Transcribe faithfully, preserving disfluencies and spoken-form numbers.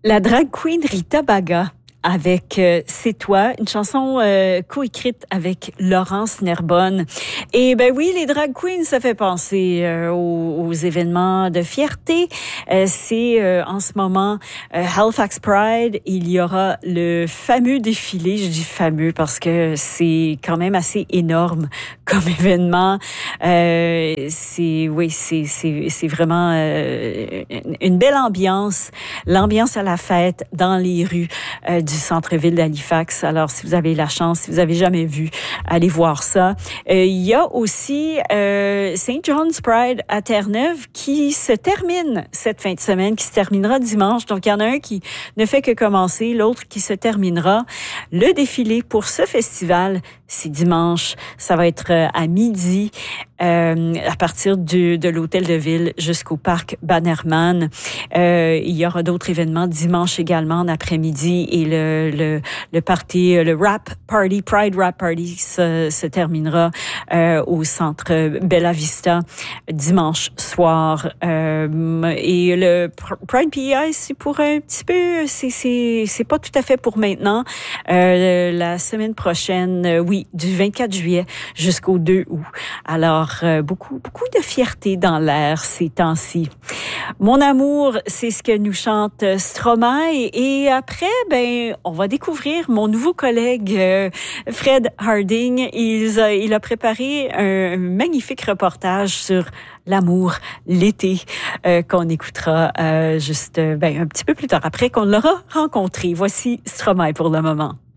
La drag queen Rita Baga avec euh, C'est toi, une chanson euh, coécrite avec Laurence Nerbonne. Et ben oui, les drag queens, ça fait penser euh, aux, aux événements de fierté. Euh, c'est euh, en ce moment euh, Halifax Pride. Il y aura le fameux défilé. Je dis fameux parce que c'est quand même assez énorme comme événement. Euh, c'est oui, c'est c'est c'est vraiment euh, une belle ambiance, l'ambiance à la fête dans les rues euh, du centre-ville d'Halifax. Alors, si vous avez la chance, si vous avez jamais vu, allez voir ça. Euh, il y a aussi euh, Saint John's Pride à Terre-Neuve qui se termine cette fin de semaine, qui se terminera dimanche. Donc, il y en a un qui ne fait que commencer, l'autre qui se terminera. Le défilé pour ce festival, c'est dimanche. Ça va être à midi. Euh, à partir du, de l'hôtel de ville jusqu'au parc Bannerman. Euh, il y aura d'autres événements dimanche également en après-midi et le, le, le party, le rap party, Pride Rap Party se, se terminera euh, au centre Bella Vista dimanche soir. Euh, et le Pride P E I, c'est pour un petit peu, c'est, c'est, c'est pas tout à fait pour maintenant. Euh, la semaine prochaine, oui, du vingt-quatre juillet jusqu'au deux août. Alors, Euh, beaucoup, beaucoup de fierté dans l'air ces temps-ci. Mon amour, c'est ce que nous chante Stromae. Et après, ben, on va découvrir mon nouveau collègue euh, Fred Harding. Il a, il a préparé un magnifique reportage sur l'amour, l'été, euh, qu'on écoutera euh, juste ben, un petit peu plus tard après qu'on l'aura rencontré. Voici Stromae pour le moment.